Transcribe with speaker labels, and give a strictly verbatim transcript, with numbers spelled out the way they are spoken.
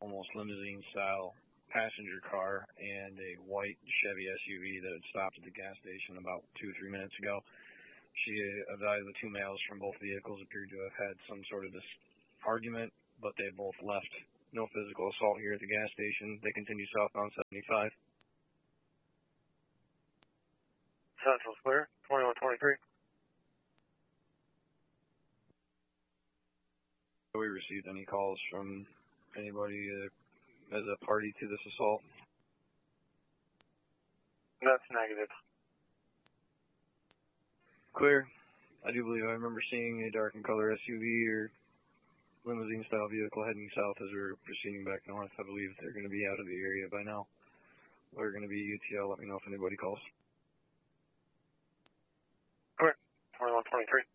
Speaker 1: almost limousine-style passenger car and a white Chevy S U V that had stopped at the gas station about two or three minutes ago. She evaluated the two males from both vehicles appeared to have had some sort of this argument, but they both left. No physical assault here at the gas station. They continue southbound seventy-five.
Speaker 2: Central's clear, twenty-one twenty-three.
Speaker 1: Have we received any calls from anybody uh, as a party to this assault?
Speaker 2: That's negative.
Speaker 1: Clear. I do believe I remember seeing a dark in color S U V or limousine-style vehicle heading south as we were proceeding back north. I believe they're going to be out of the area by now. We're going to be U T L. Let me know if anybody calls.
Speaker 2: Correct. twenty-one twenty-three.